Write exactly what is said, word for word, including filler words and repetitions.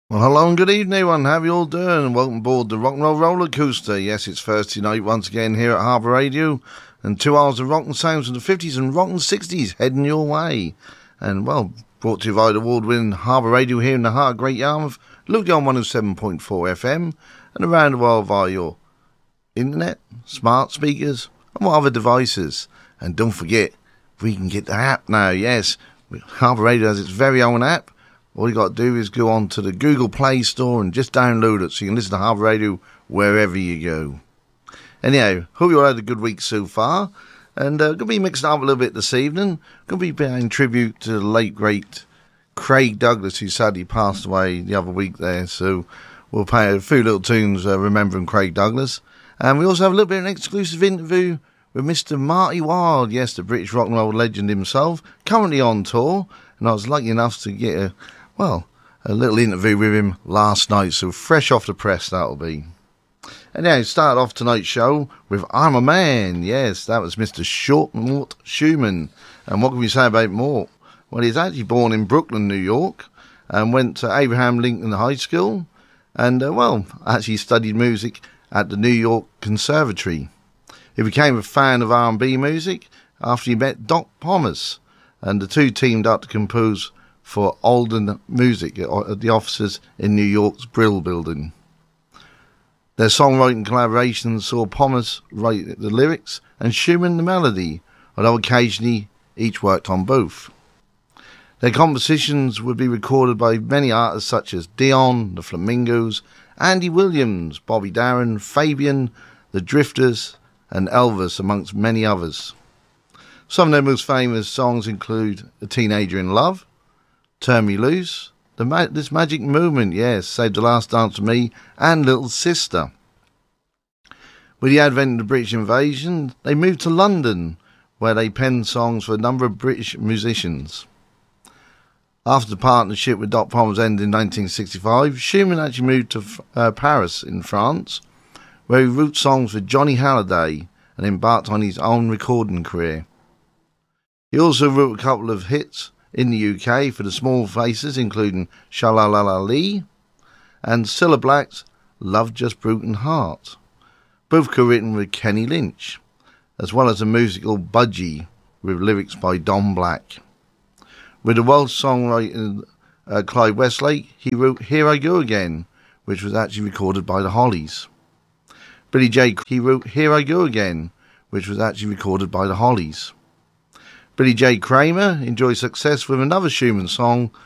Well, hello and good evening, everyone. How are you all doing? Welcome aboard the Rock and Roll Roller Coaster. Yes, it's Thursday night once again here at Harbour Radio, and two hours of rock and sounds from the fifties and rock and sixties heading your way. And, well, brought to you by the award-winning Harbour Radio here in the heart of Great Yarmouth, locally on one oh seven point four F M, and around the world via your internet, smart speakers, and what other devices. And don't forget, we can get the app now, yes. Harbour Radio has its very own app. All you got to do is go on to the Google Play Store and just download it so you can listen to Harbour Radio wherever you go. Anyhow, hope you all had a good week so far. And uh, going to be mixing up a little bit this evening. Going to be paying tribute to the late, great Craig Douglas, who sadly passed away the other week there. So we'll play a few little tunes uh, remembering Craig Douglas. And we also have a little bit of an exclusive interview with Mister Marty Wilde. Yes, the British rock and roll legend himself, currently on tour. And I was lucky enough to get a Well, a little interview with him last night, so fresh off the press that'll be. Anyhow, start off tonight's show with I'm a Man. Yes, that was Mister Short Mort Schumann. And what can we say about Mort? Well, he's actually born in Brooklyn, New York, and went to Abraham Lincoln High School, and, uh, well, actually studied music at the New York Conservatory. He became a fan of R and B music after he met Doc Pomus, and the two teamed up to compose for Alden Music at the offices in New York's Brill Building. Their songwriting collaborations saw Pomus write the lyrics and Schumann the melody, although occasionally each worked on both. Their compositions would be recorded by many artists such as Dion, the Flamingos, Andy Williams, Bobby Darin, Fabian, the Drifters, and Elvis, amongst many others. Some of their most famous songs include A Teenager in Love, Turn Me Loose, the Ma- This Magic Moment, yes, Save the Last Dance for Me, and Little Sister. With the advent of the British invasion, they moved to London, where they penned songs for a number of British musicians. After the partnership with Doc Pomus ended in nineteen sixty-five, Schumann actually moved to uh, Paris in France, where he wrote songs for Johnny Hallyday and embarked on his own recording career. He also wrote a couple of hits in the U K for the Small Faces, including Sha-La-La-La-Lee and Cilla Black's Love Just Broken Heart, both co-written with Kenny Lynch, as well as a musical Budgie with lyrics by Don Black. With the Welsh songwriter uh, Clyde Westlake, he wrote Here I Go Again, which was actually recorded by the Hollies. Billy J. He wrote Here I Go Again, which was actually recorded by the Hollies. Billy J. Kramer enjoyed success with another Schumann song